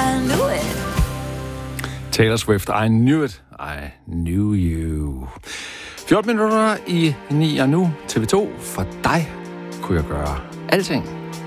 I knew it. Taylor Swift, I knew it, I knew you. 14 minutter i 9 og nu TV2. For dig kunne jeg gøre alting.